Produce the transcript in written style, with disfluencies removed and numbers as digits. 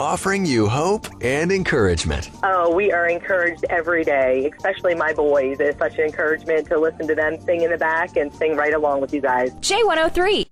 offering you hope and encouragement. Oh, we are encouraged every day, especially my boys. It's such an encouragement to listen to them sing in the back and sing right along with you guys. J103.